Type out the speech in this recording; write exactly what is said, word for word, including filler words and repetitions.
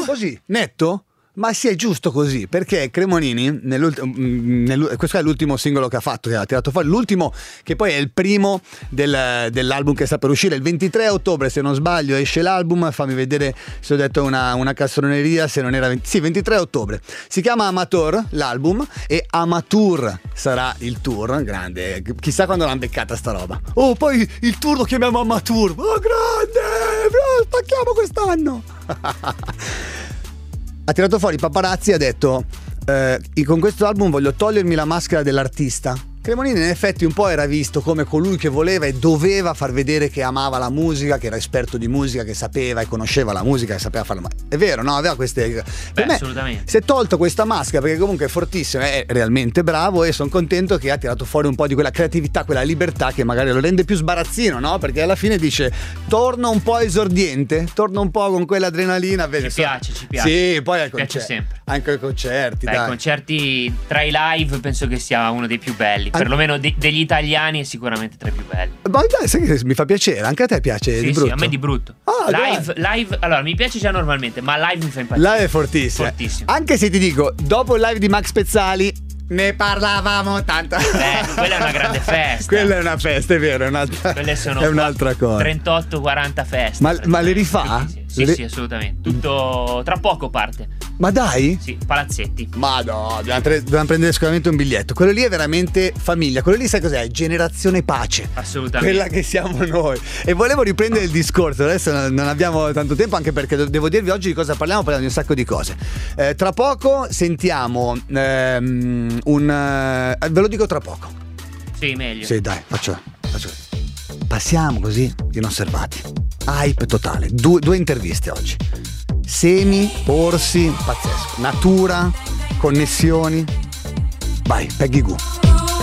Così, netto? Ma sì, è giusto così, perché Cremonini, nell'ult- questo è l'ultimo singolo che ha fatto, che ha tirato fuori, l'ultimo che poi è il primo del, dell'album che sta per uscire, il ventitré ottobre se non sbaglio esce l'album, fammi vedere se ho detto una, una castroneria, se non era venti, sì, ventitré ottobre, si chiama Amateur l'album e Amateur sarà il tour, grande, chissà quando l'hanno beccata sta roba. Oh, poi il tour lo chiamiamo Amateur, oh grande, spacchiamo quest'anno. Ha tirato fuori i paparazzi e ha detto eh, con questo album voglio togliermi la maschera dell'artista. Cremonini in effetti un po' era visto come colui che voleva e doveva far vedere che amava la musica, che era esperto di musica, che sapeva e conosceva la musica, che sapeva farla. Ma è vero, no? Aveva queste. Beh, per me assolutamente. si è tolto questa maschera perché comunque è fortissimo, è realmente bravo e sono contento che ha tirato fuori un po' di quella creatività, quella libertà che magari lo rende più sbarazzino, no? Perché alla fine dice torno un po' esordiente, torno un po' con quell'adrenalina. Ci so, piace, ci piace. Sì, poi ci piace sempre. Anche ai concerti. Dai, dai. i concerti tra i live penso che sia uno dei più belli. Perlomeno de- degli italiani è sicuramente tra i più belli. Ma dai, sai che mi fa piacere, anche a te piace sì, di brutto? Sì, a me di brutto. Ah, live, live, allora mi piace già normalmente, ma live mi fa impazzire. Live è fortissimo. Fortissimo. Anche se ti dico, dopo il live di Max Pezzali ne parlavamo tanto. Beh, quella è una grande festa. Quella è una festa, è vero, è un'altra, Quelle sono è un'altra cosa. trentotto quaranta feste. Ma, ma le rifà? Sì, le... sì, assolutamente. Tutto tra poco parte. Ma dai? Sì, palazzetti. Ma no, dobbiamo, tre- dobbiamo prendere sicuramente un biglietto. Quello lì è veramente famiglia. Quello lì sai cos'è? Generazione pace. Assolutamente. Quella che siamo noi. E volevo riprendere il discorso. Adesso non abbiamo tanto tempo, anche perché devo dirvi oggi di cosa parliamo. Parliamo di un sacco di cose. Eh, tra poco sentiamo ehm, un... Eh, ve lo dico tra poco. Sì, meglio. Sì, dai, faccio, faccio. Passiamo così, inosservati. Hype totale. Due, due interviste oggi. Semi, orsi, pazzesco. Natura, connessioni. Vai, Peggy Goo.